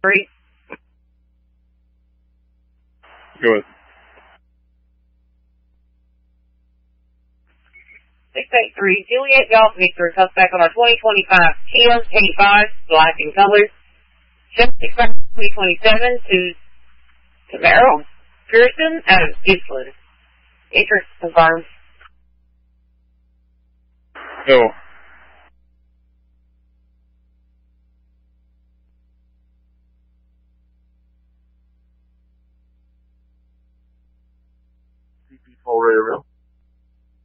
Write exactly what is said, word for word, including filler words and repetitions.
Three. Go ahead. six eight three, Juliet Golf Victor, suspect on our twenty twenty-five Kia eighty-five, black in color. seven six five twenty twenty-seven to Camaro Pearson out of Gippsland. Interest confirmed. Go. C P four radio.